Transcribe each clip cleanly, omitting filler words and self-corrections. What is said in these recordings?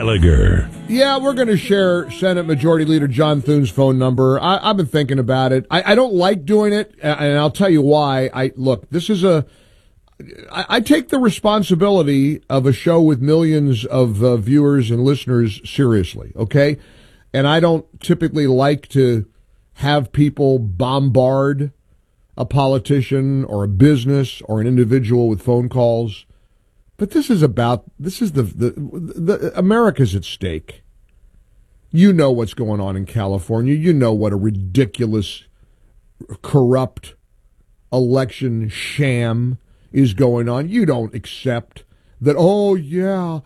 Gallagher. Yeah, we're going to share Senate Majority Leader John Thune's phone number. I've been thinking about it. I don't like doing it, and I'll tell you why. I take the responsibility of a show with millions of viewers and listeners seriously, okay? And I don't typically like to have people bombard a politician or a business or an individual with phone calls. But this is the America's at stake. You know what's going on in California. You know what a ridiculous, corrupt election sham is going on. You don't accept that. Oh yeah,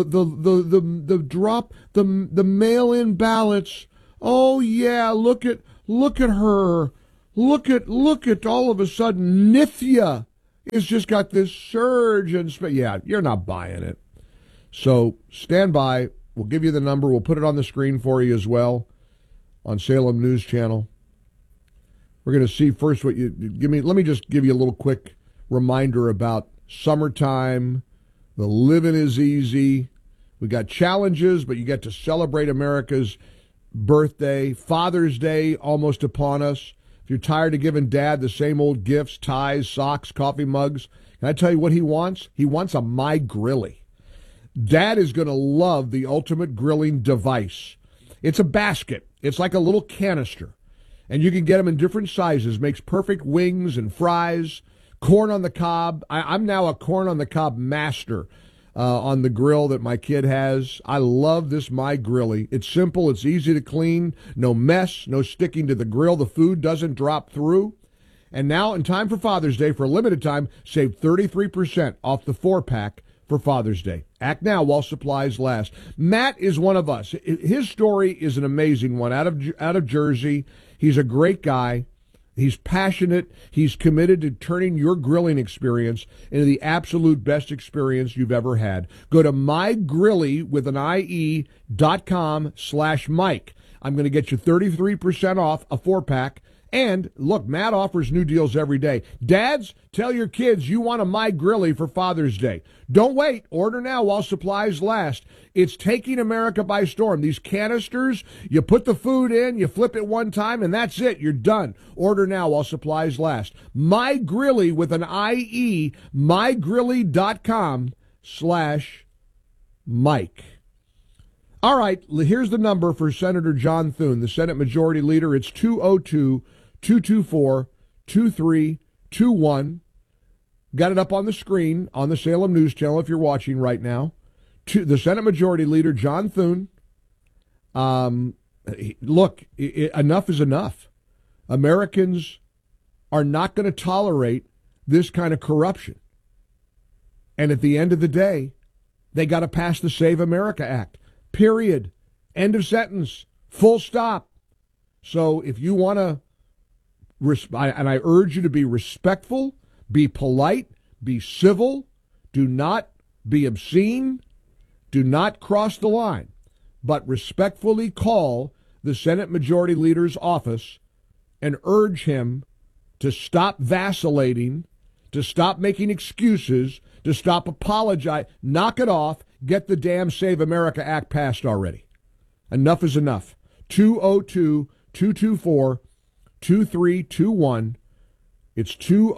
the drop the mail-in ballots. Oh yeah, look at her. Look at all of a sudden Nithya has just got this surge and yeah, you're not buying it. So stand by. We'll give you the number. We'll put it on the screen for you as well on Salem News Channel. We're going to see first what you give me. Let me just give you a little quick reminder about summertime. The living is easy. We got challenges, but you get to celebrate America's birthday. Father's Day almost upon us. If you're tired of giving Dad the same old gifts, ties, socks, coffee mugs, can I tell you what he wants? He wants a My Grilly. Dad is going to love the ultimate grilling device. It's a basket. It's like a little canister. And you can get them in different sizes. Makes perfect wings and fries. Corn on the cob. I'm now a corn on the cob master on the grill that my kid has. I love this My Grilly. It's simple. It's easy to clean. No mess. No sticking to the grill. The food doesn't drop through. And now, in time for Father's Day, for a limited time, save 33% off the 4-pack for Father's Day. Act now while supplies last. Matt is one of us. His story is an amazing one. Out of Jersey. He's a great guy. He's passionate. He's committed to turning your grilling experience into the absolute best experience you've ever had. Go to mygrilly.com/Mike. I'm going to get you 33% off a 4-pack. And look, Matt offers new deals every day. Dads, tell your kids you want a My Grilly for Father's Day. Don't wait. Order now while supplies last. It's taking America by storm. These canisters, you put the food in, you flip it one time, and that's it. You're done. Order now while supplies last. My Grilly with an IE, mygrilly.com/Mike. All right, here's the number for Senator John Thune, the Senate Majority Leader. It's 202-224-2321. Got it up on the screen on the Salem News Channel if you're watching right now. The Senate Majority Leader, John Thune. Look, enough is enough. Americans are not going to tolerate this kind of corruption. And at the end of the day, they got to pass the Save America Act. Period. End of sentence. Full stop. So if you want to, and I urge you to be respectful, be polite, be civil, do not be obscene, do not cross the line, but respectfully call the Senate Majority Leader's office and urge him to stop vacillating, to stop making excuses, to stop apologizing. Knock it off. Get the damn Save America Act passed already. Enough is enough. 202-224-2321. It's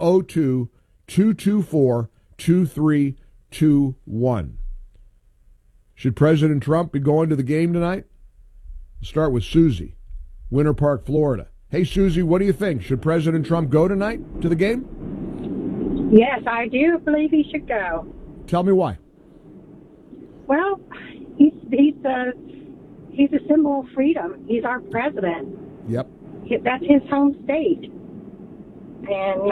202-224-2321. Should President Trump be going to the game tonight? Let's start with Susie, Winter Park, Florida. Hey, Susie, what do you think? Should President Trump go tonight to the game? Yes, I do believe he should go. Tell me why. Well, he's a symbol of freedom. He's our president. Yep. That's his home state. And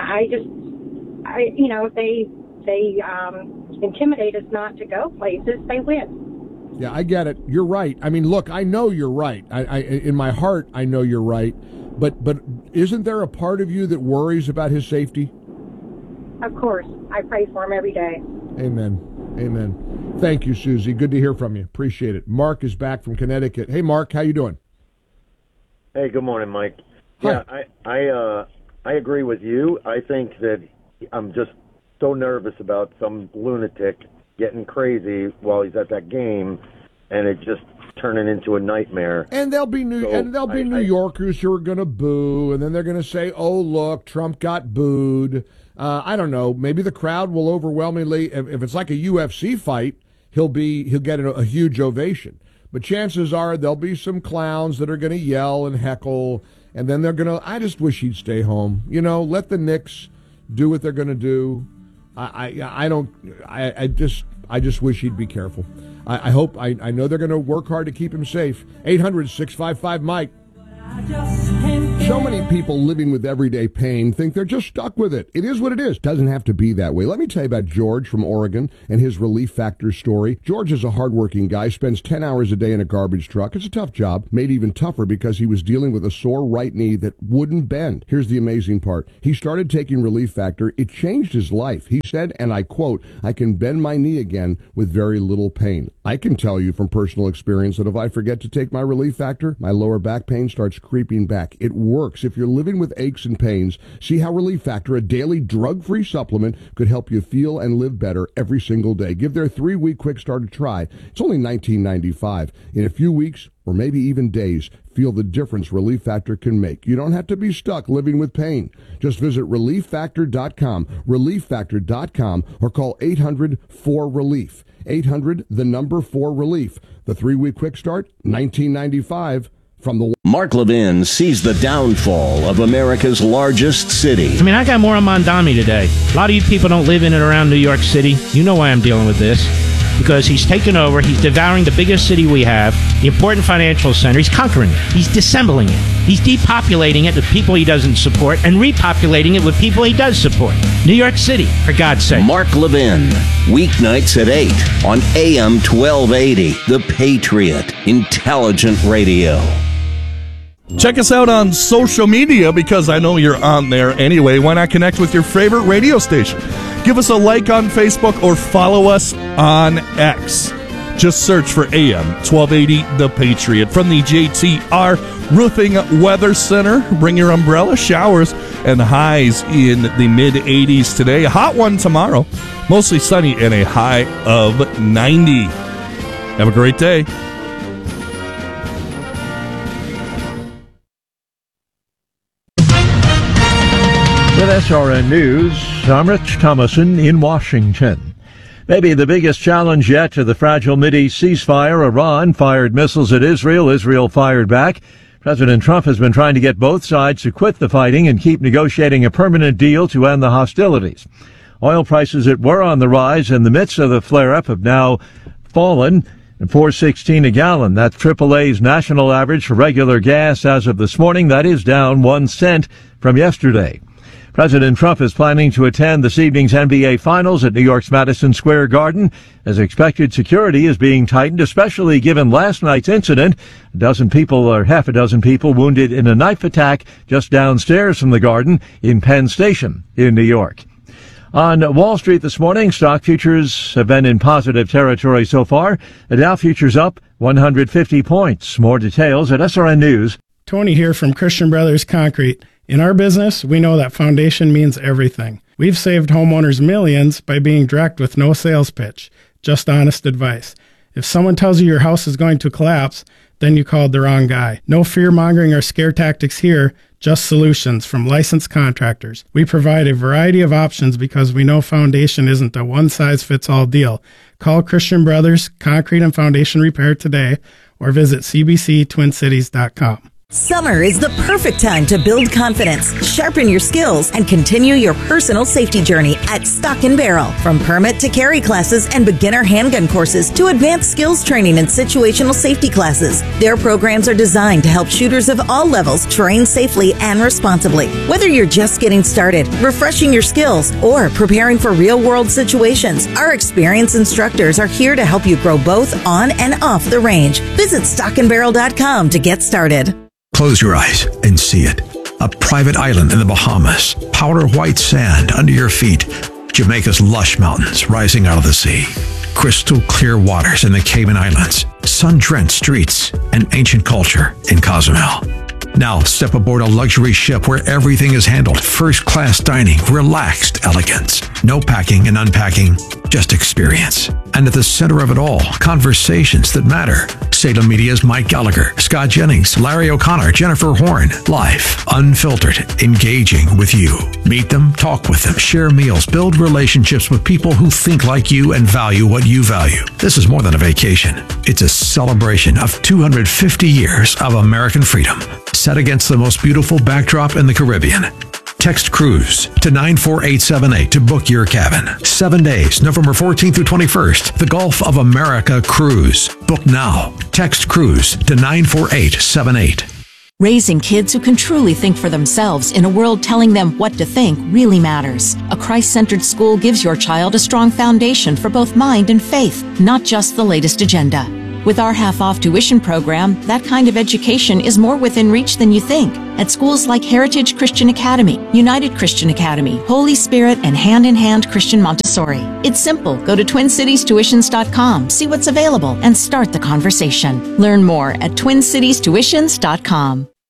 they intimidate us not to go places, they win. Yeah, I get it. You're right. I mean, look, I know you're right. I in my heart, I know you're right. But isn't there a part of you that worries about his safety? Of course. I pray for him every day. Amen. Amen. Thank you, Susie. Good to hear from you. Appreciate it. Mark is back from Connecticut. Hey, Mark, how you doing? Hey, good morning, Mike. Hi. Yeah, I agree with you. I think that I'm just so nervous about some lunatic getting crazy while he's at that game and it just turning into a nightmare. And there'll be New Yorkers who are going to boo, and then they're going to say, "Oh, look, Trump got booed." I don't know. Maybe the crowd will overwhelmingly. If it's like a UFC fight, he'll get a huge ovation. But chances are there'll be some clowns that are going to yell and heckle, and then they're going to. I just wish he'd stay home. Let the Knicks do what they're going to do. I just wish he'd be careful. I know they're going to work hard to keep him safe. 800-655-MIKE. So many people living with everyday pain think they're just stuck with it. It is what it is. Doesn't have to be that way. Let me tell you about George from Oregon and his Relief Factor story. George is a hardworking guy, spends 10 hours a day in a garbage truck. It's a tough job, made even tougher because he was dealing with a sore right knee that wouldn't bend. Here's the amazing part. He started taking Relief Factor. It changed his life. He said, and I quote, "I can bend my knee again with very little pain." I can tell you from personal experience that if I forget to take my Relief Factor, my lower back pain starts creeping back. It works. If you're living with aches and pains, see how Relief Factor, a daily drug-free supplement, could help you feel and live better every single day. Give their 3-week quick start a try. It's only $19.95. In a few weeks, or maybe even days, feel the difference Relief Factor can make. You don't have to be stuck living with pain. Just visit ReliefFactor.com, ReliefFactor.com, or call 800-4RELIEF. 800-4RELIEF. The 3-week quick start, $19.95. From the Mark Levin sees the downfall of America's largest city. I mean, I got more on Mondami today. A lot of you people don't live in and around New York City. You know why I'm dealing with this. Because he's taken over, he's devouring the biggest city we have, the important financial center. He's conquering it. He's disassembling it. He's depopulating it with people he doesn't support and repopulating it with people he does support. New York City, for God's sake. Mark Levin, weeknights at 8 on AM 1280, The Patriot, Intelligent Radio. Check us out on social media because I know you're on there anyway. Why not connect with your favorite radio station? Give us a like on Facebook or follow us on X. Just search for AM 1280 The Patriot. From the JTR Roofing Weather Center, bring your umbrella, showers, and highs in the mid-80s today. A hot one tomorrow, mostly sunny and a high of 90. Have a great day. With SRN News, I'm Rich Thomason in Washington. Maybe the biggest challenge yet to the fragile Mideast ceasefire. Iran fired missiles at Israel. Israel fired back. President Trump has been trying to get both sides to quit the fighting and keep negotiating a permanent deal to end the hostilities. Oil prices that were on the rise in the midst of the flare-up have now fallen. And $4.16 a gallon. That's AAA's national average for regular gas as of this morning. That is down 1 cent from yesterday. President Trump is planning to attend this evening's NBA Finals at New York's Madison Square Garden. As expected, security is being tightened, especially given last night's incident. Half a dozen people wounded in a knife attack just downstairs from the Garden in Penn Station in New York. On Wall Street this morning, stock futures have been in positive territory so far. The Dow futures up 150 points. More details at SRN News. Tony here from Christian Brothers Concrete. In our business, we know that foundation means everything. We've saved homeowners millions by being direct with no sales pitch, just honest advice. If someone tells you your house is going to collapse, then you called the wrong guy. No fear-mongering or scare tactics here, just solutions from licensed contractors. We provide a variety of options because we know foundation isn't a one-size-fits-all deal. Call Christian Brothers Concrete and Foundation Repair today or visit cbctwincities.com. Summer is the perfect time to build confidence, sharpen your skills, and continue your personal safety journey at Stock & Barrel. From permit to carry classes and beginner handgun courses to advanced skills training and situational safety classes, their programs are designed to help shooters of all levels train safely and responsibly. Whether you're just getting started, refreshing your skills, or preparing for real-world situations, our experienced instructors are here to help you grow both on and off the range. Visit stockandbarrel.com to get started. Close your eyes and see it. A private island in the Bahamas. Powder white sand under your feet. Jamaica's lush mountains rising out of the sea. Crystal clear waters in the Cayman Islands. Sun-drenched streets and ancient culture in Cozumel. Now step aboard a luxury ship where everything is handled. First-class dining, relaxed elegance. No packing and unpacking, just experience. And at the center of it all, conversations that matter. Salem Media's Mike Gallagher, Scott Jennings, Larry O'Connor, Jennifer Horn. Live, unfiltered, engaging with you. Meet them, talk with them, share meals, build relationships with people who think like you and value what you value. This is more than a vacation. It's a celebration of 250 years of American freedom, set against the most beautiful backdrop in the Caribbean. Text cruise to 94878 to book your cabin. 7 days, November 14th through 21st. The Gulf of America Cruise. Book now. Text cruise to 94878. Raising kids who can truly think for themselves in a world telling them what to think really matters. A Christ-centered school gives your child a strong foundation for both mind and faith, not just the latest agenda. With our half-off tuition program, that kind of education is more within reach than you think. At schools like Heritage Christian Academy, United Christian Academy, Holy Spirit, and Hand in Hand Christian Montessori. It's simple. Go to TwinCitiesTuitions.com, see what's available, and start the conversation. Learn more at TwinCitiesTuitions.com.